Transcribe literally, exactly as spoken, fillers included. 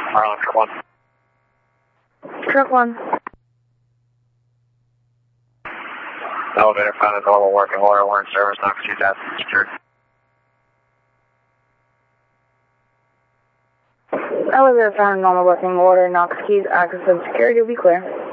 Marlin, truck one. Truck one. Elevator found in normal working order. We're in service now for two thousand secured. Elevator found in normal working order. Knox keys, access and security will be clear.